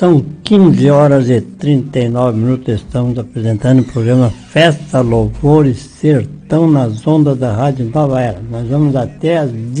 São 15 horas e 39 minutos, estamos apresentando o programa Festa, Louvor e Sertão nas ondas da Rádio Nova Era. Nós vamos até às